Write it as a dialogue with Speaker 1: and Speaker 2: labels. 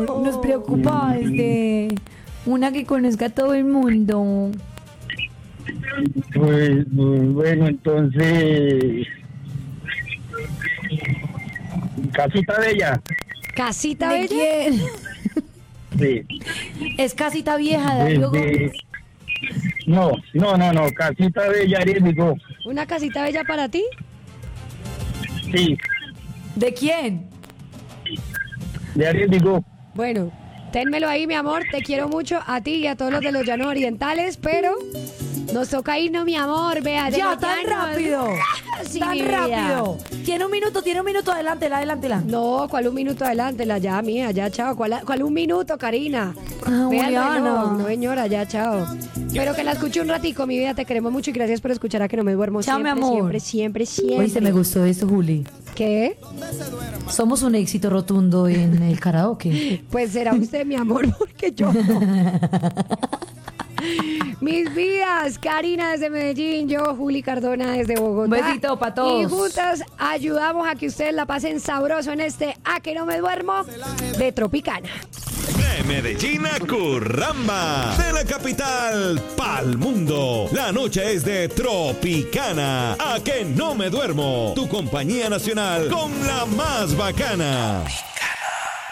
Speaker 1: nos preocupa una que conozca a todo el mundo.
Speaker 2: Pues bueno, entonces... Casita Bella.
Speaker 3: ¿Casita
Speaker 1: ¿De
Speaker 3: Bella?
Speaker 1: quién?
Speaker 2: Sí.
Speaker 1: Es casita vieja, Darío Gómez.
Speaker 2: No, Casita Bella, Ariel.
Speaker 3: ¿Una casita bella para ti?
Speaker 2: Sí,
Speaker 1: ¿De quién?
Speaker 2: de Ariel.
Speaker 3: Bueno, ténmelo ahí, mi amor. Te quiero mucho a ti y a todos los de los llanos orientales, pero nos toca irnos, mi amor. Vea,
Speaker 1: Ya, tan rápido.
Speaker 3: Sí,
Speaker 1: Tan
Speaker 3: mi vida.
Speaker 1: rápido. Tiene un minuto, adelántela.
Speaker 3: No, ¿cuál un minuto adelante? La ya, mía, ya, chao. ¿Cuál un minuto, Karina?
Speaker 1: Ah,
Speaker 3: Vea el
Speaker 1: Juliana.
Speaker 3: reloj. No, señora, ya, chao. Pero que la escuche un ratico, mi vida. Te queremos mucho y gracias por escuchar a Que No Me Duermo.
Speaker 1: Chao, mi
Speaker 3: Siempre,
Speaker 1: amor.
Speaker 3: siempre.
Speaker 1: Oye, se me gustó eso, Juli.
Speaker 3: ¿Qué?
Speaker 1: Somos un éxito rotundo en el karaoke.
Speaker 3: Pues será usted, mi amor, porque yo no. Mis vidas, Karina desde Medellín, yo, Juli Cardona desde Bogotá.
Speaker 1: Un besito pa' todos.
Speaker 3: Y juntas ayudamos a que ustedes la pasen sabroso en este A Que No Me Duermo de Tropicana.
Speaker 4: De Medellín a Curramba, de la capital pa'l mundo. La noche es de Tropicana. A Que No Me Duermo, tu compañía nacional con la más bacana.